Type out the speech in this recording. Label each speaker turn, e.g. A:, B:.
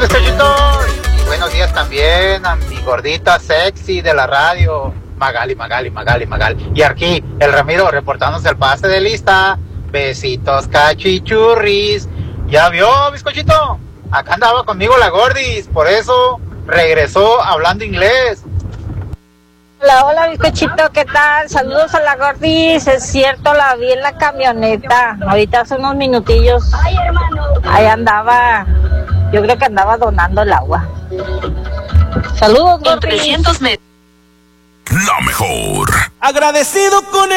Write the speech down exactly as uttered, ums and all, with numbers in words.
A: bizcochitos. Y buenos días también a mi gordita sexy de la radio, Magali, Magali, Magali, Magali. Y aquí, el Ramiro reportándose al pase de lista. Besitos, cachichurris. ¿Ya vio, bizcochito? Acá andaba conmigo la gordis, por eso regresó hablando inglés.
B: Hola, hola, bizcochito, ¿qué tal? Saludos a la gordis. Es cierto, la vi en la camioneta. Ahorita hace unos minutillos. Ahí andaba, yo creo que andaba donando el agua. Saludos, gordis.
C: trescientos metros.
D: La mejor.
E: Agradecido con